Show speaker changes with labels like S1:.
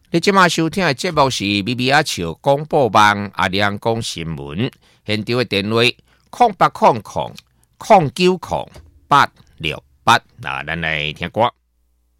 S1: 你即马收听的节目是咪咪阿笑广播网阿亮讲新闻，现场的电话0800090868，那咱来听歌。